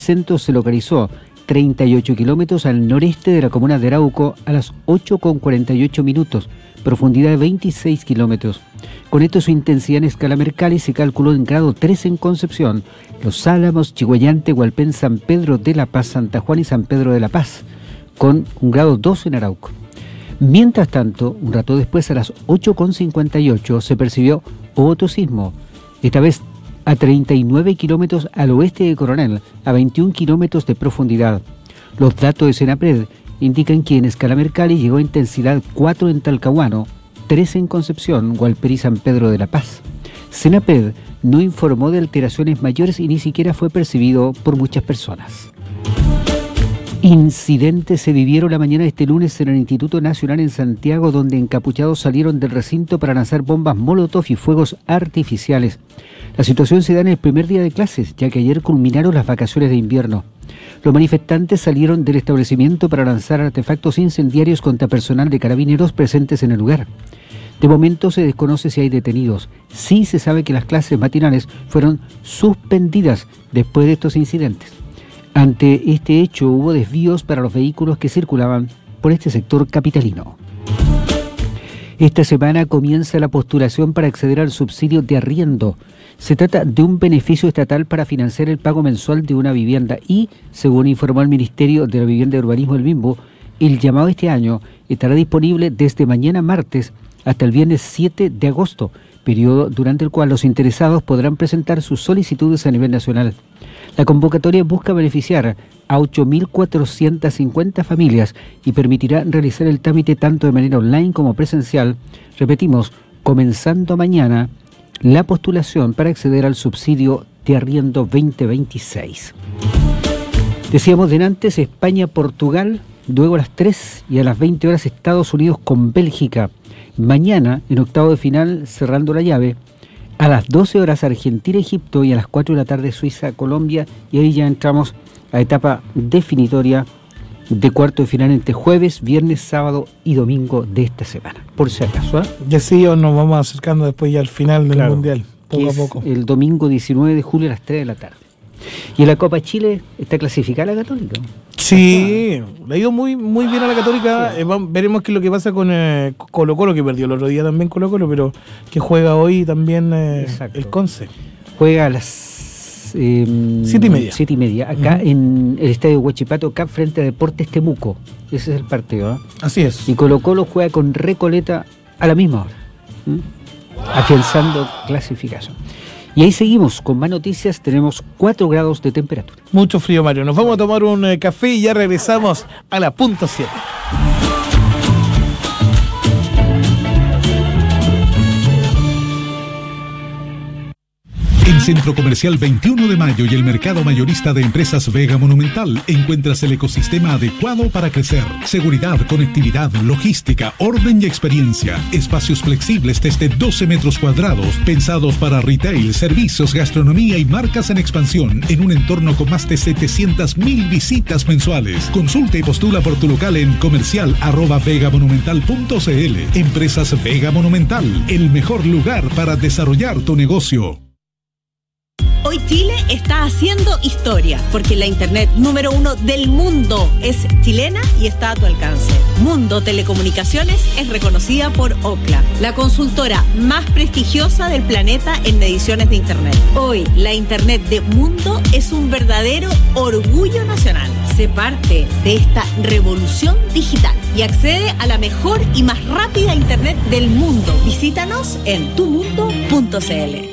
centro se localizó 38 kilómetros al noreste de la comuna de Arauco a las 8:48 minutos, profundidad de 26 kilómetros. Con esto su intensidad en escala Mercalli se calculó en grado 3 en Concepción, Los Álamos, Chiguayante, Hualpén, San Pedro de la Paz, Santa Juan y San Pedro de la Paz, con un grado 2 en Arauco. Mientras tanto, un rato después, a las 8:58, se percibió otro sismo, esta vez a 39 kilómetros al oeste de Coronel, a 21 kilómetros de profundidad. Los datos de Senapred indican que en escala Mercalli llegó a intensidad 4 en Talcahuano, 3 en Concepción, Hualpén y San Pedro de la Paz. Senapred no informó de alteraciones mayores y ni siquiera fue percibido por muchas personas. Incidentes se vivieron la mañana de este lunes en el Instituto Nacional en Santiago, donde encapuchados salieron del recinto para lanzar bombas molotov y fuegos artificiales. La situación se da en el primer día de clases, ya que ayer culminaron las vacaciones de invierno. Los manifestantes salieron del establecimiento para lanzar artefactos incendiarios contra personal de carabineros presentes en el lugar. De momento se desconoce si hay detenidos. Sí se sabe que las clases matinales fueron suspendidas después de estos incidentes. Ante este hecho hubo desvíos para los vehículos que circulaban por este sector capitalino. Esta semana comienza la postulación para acceder al subsidio de arriendo. Se trata de un beneficio estatal para financiar el pago mensual de una vivienda y, según informó el Ministerio de la Vivienda y Urbanismo, el MIMBU, el llamado este año estará disponible desde mañana martes hasta el viernes 7 de agosto, periodo durante el cual los interesados podrán presentar sus solicitudes a nivel nacional. La convocatoria busca beneficiar a 8.450 familias y permitirá realizar el trámite tanto de manera online como presencial. Repetimos, comenzando mañana la postulación para acceder al subsidio de arriendo 2026. Decíamos delante, España, Portugal, luego a las 3 y a las 20 horas Estados Unidos con Bélgica. Mañana, en octavo de final, cerrando la llave, a las 12 horas Argentina, Egipto y a las 4 de la tarde Suiza, Colombia, y ahí ya entramos a etapa definitoria de cuarto de final entre jueves, viernes, sábado y domingo de esta semana, por si acaso. Ya sí, nos vamos acercando después ya al final del Mundial, poco a poco. El domingo 19 de julio a las 3 de la tarde. Y en la Copa Chile está clasificada la Católica. Sí, le ha ido muy bien a la Católica. Sí. Veremos qué es lo que pasa con Colo-Colo, que perdió el otro día también Colo-Colo, pero que juega hoy también el Conce. Juega a las 7:30. 7:30, acá en el estadio Huachipato, acá frente a Deportes Temuco. Ese es el partido, ¿eh? Así es. Y Colo-Colo juega con Recoleta a la misma hora, afianzando clasificación. Y ahí seguimos con más noticias. Tenemos 4 grados de temperatura. Mucho frío, Mario. Nos vamos a tomar un café y ya regresamos a la punto 7. En Centro Comercial 21 de Mayo y el Mercado Mayorista de Empresas Vega Monumental encuentras el ecosistema adecuado para crecer. Seguridad, conectividad, logística, orden y experiencia. Espacios flexibles desde 12 metros cuadrados, pensados para retail, servicios, gastronomía y marcas en expansión, en un entorno con más de 700.000 visitas mensuales. Consulta y postula por tu local en comercial@vegamonumental.cl. Empresas Vega Monumental, el mejor lugar para desarrollar tu negocio. Hoy Chile está haciendo historia, porque la internet número 1 del mundo es chilena y está a tu alcance. Mundo Telecomunicaciones es reconocida por Ookla, la consultora más prestigiosa del planeta en mediciones de internet. Hoy, la internet de Mundo es un verdadero orgullo nacional. Sé parte de esta revolución digital y accede a la mejor y más rápida internet del mundo. Visítanos en tumundo.cl.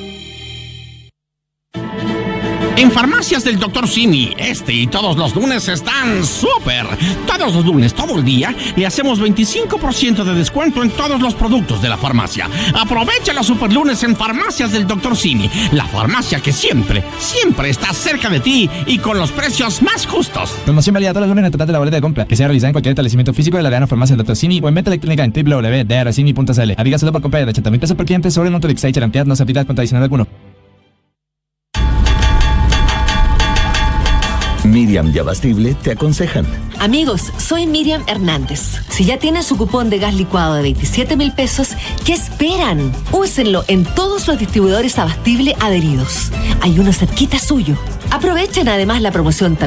En Farmacias del Dr. Simi, y todos los lunes están súper. Todos los lunes, todo el día, le hacemos 25% de descuento en todos los productos de la farmacia. Aprovecha los super lunes en Farmacias del Dr. Simi, la farmacia que siempre está cerca de ti y con los precios más justos. Promoción válida todos los lunes en el total de la boleta de compra, que sea realizada en cualquier establecimiento físico de la Arena Farmacia del Dr. Simi o en venta electrónica en www.drcimi.cl. Aplica solo por compra de 80.000 pesos por cliente sobre el monto de Exchange. La cantidad no se aplica con adicional alguno. Miriam y Abastible te aconsejan. Amigos, soy Miriam Hernández. Si ya tienen su cupón de gas licuado de 27.000 pesos, ¿qué esperan? Úsenlo en todos los distribuidores Abastible adheridos. Hay uno cerquita suyo. Aprovechen además la promoción